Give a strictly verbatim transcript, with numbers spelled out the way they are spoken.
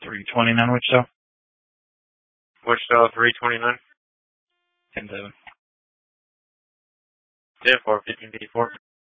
three twenty-nine Wichita. Wichita three twenty-nine. ten seven. ten four, fifteen fifty-four.